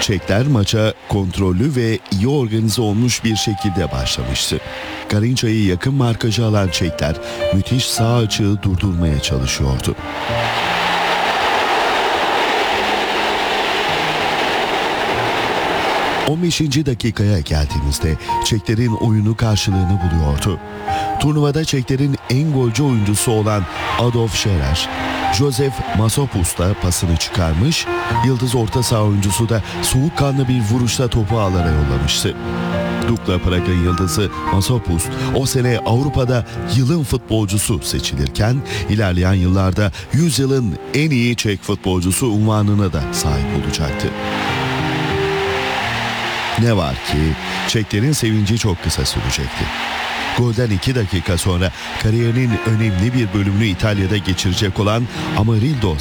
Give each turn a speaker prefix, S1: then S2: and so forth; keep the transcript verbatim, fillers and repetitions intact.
S1: Çekler maça kontrollü ve iyi organize olmuş bir şekilde başlamıştı. Garinça'yı yakın markajı alan Çekler müthiş sağ açığı durdurmaya çalışıyordu. on beşinci dakikaya geldiğimizde Çeklerin oyunu karşılığını buluyordu. Turnuvada Çeklerin en golcü oyuncusu olan Adolf Scherer, Josef Masopust'a pasını çıkarmış, yıldız orta saha oyuncusu da soğukkanlı bir vuruşla topu ağlara yollamıştı. Dukla Prag'ın yıldızı Masopust o sene Avrupa'da yılın futbolcusu seçilirken ilerleyen yıllarda yüzyılın en iyi Çek futbolcusu unvanına da sahip olacaktı. Ne var ki Çeklerin sevinci çok kısa sürecekti. Golden iki dakika sonra kariyerinin önemli bir bölümünü İtalya'da geçirecek olan Amarildo